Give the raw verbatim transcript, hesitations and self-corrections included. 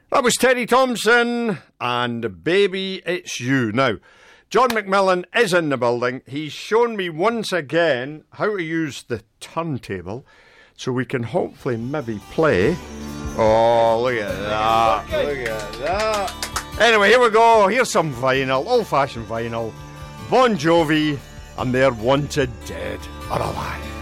That was Teddy Thompson and Baby It's You. Now, John McMillan is in the building. He's shown me once again how to use the turntable so we can hopefully maybe play. Oh, look at that. Look at that. Anyway, here we go. Here's some vinyl, old-fashioned vinyl. Bon Jovi and their Wanted Dead or Alive.